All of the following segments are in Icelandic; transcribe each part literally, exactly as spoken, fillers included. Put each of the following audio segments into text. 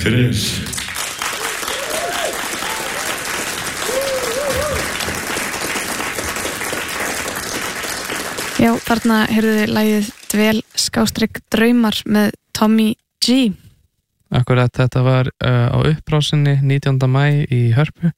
fyrir. Já, þarna heyrðu þið lagið Dvel skástrygg draumar með Tommy G. Akkurat, þetta var uh, á upprásinni nítjánda maí í Hörpu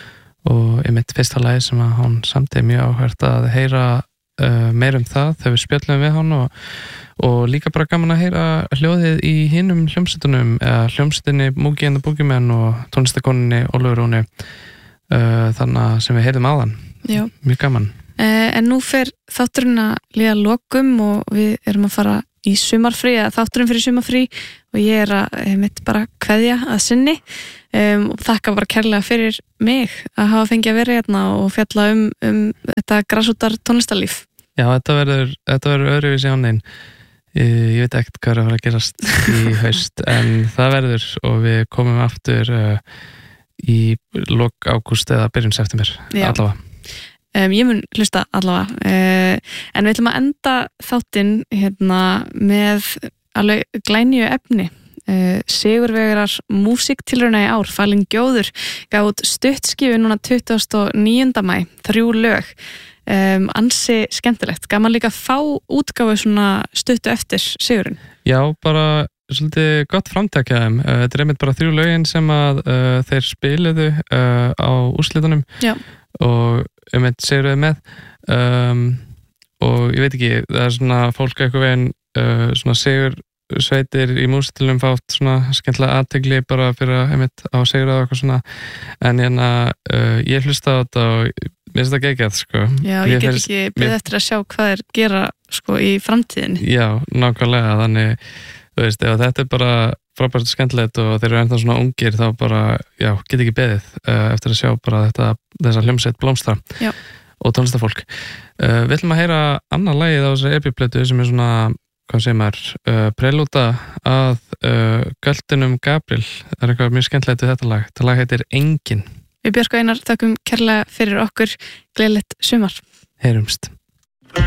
og einmitt fyrsta lagi sem að hún samti mjög áhvert að heyra uh, meir um það þegar við spjöllum við hann og, og líka bara gaman að heyra hljóðið í hinum hljómsveitunum eða hljómsveitinni Múgi and the Boogeymen og tónlistakoninni Ólafur Rúni uh, þannig sem við heyrðum áðan. Já. Mjög gaman. En nú fer þátturinn að líða lokum og við erum að fara í sumarfrí, eða þátturinn fyrir sumarfrí og ég er að mitt bara kveðja að sinni um, og þakka bara kærlega fyrir mig að hafa fengið að vera hérna og fjalla um, um þetta grasrótar tónlistarlíf. Já, þetta verður, þetta verður öðruvísi áninn. Ég, ég veit ekkert hvað er að fara að gerast í haust en það verður og við komum aftur uh, í lok ágúst eða byrjun september allavega. Um, ég mun hlusta allavega uh, en við ætlum að enda þáttinn hérna með alveg glænýju efni uh, Sigurvegarar músíktilrauna í ár Falin Gjóður gaf út stuttskífu núna tuttugasta og níunda maí þrjú lög um, ansi skemmtilegt, gaman líka að fá útgáfu svona stuttu eftir Sigurinn. Já, bara svolítið gott framtak hjá þeim. Þetta er einmitt bara þrjú lögin sem að uh, þeir spiluðu uh, á úrslitunum. Já. Og um eitt segir við með um, og ég veit ekki, það er svona fólk eitthvað veginn uh, svona sigur sveitir í músitilum fátt svona skemmtilega athygli bara fyrir að einmitt á sigur eða eitthvað svona en hérna uh, ég hlusta á þetta og mér finnst það geggjað sko. Já, ég, ég get ekki beðið eftir að sjá hvað þeir gera sko í framtíðinni. Já, nákvæmlega, þannig þú veist, ef þetta er bara frábært skemmtilegt og þeir eru ennþá svona ungir þá bara, já, get ekki beðið uh, eftir að sjá bara þetta, þessa hljómsveit blómstra já. Og tónlistafólk. Uh, við ætlum að heyra annað lagið á þessari E P-plötu sem er svona, hvað segir maður, uh, prelúta að uh, Göldunum Gabriel. Það er eitthvað mjög skemmtilegt við þetta lag. Þetta lag heitir Engin. Við Björk og Einar þökkum kærlega fyrir okkur. Gleðilegt sumar. Heyrumst.